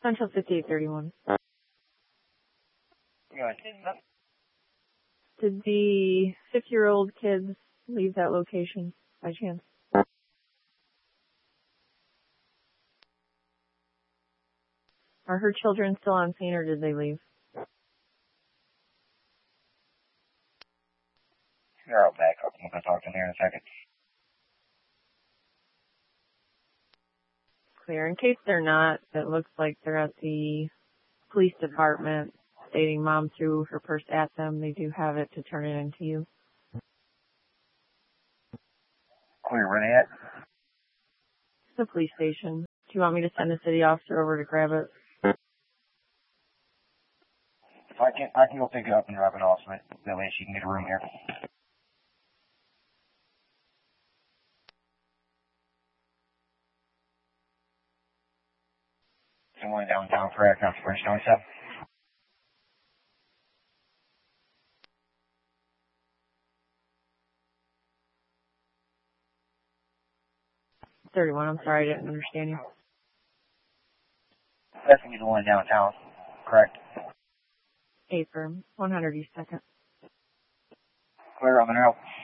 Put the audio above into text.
Central 5831. Did the 50-year-old kids leave that location by chance? Are her children still on scene or did they leave? They're out back. I'm going to talk to them here in a second. Clear. In case they're not, it looks like they're at the police department stating mom threw her purse at them. They do have it to turn it into you. Clear. Where they at? It's the police station. Do you want me to send a city officer over to grab it? If I can go pick it up and drop it off so that way she can get a room here. Someone downtown, correct? Not Springstone 7. I'm sorry, I didn't understand you. That's going to be the one downtown, correct? A firm, 100 East 2nd. Clear, I'm going to help.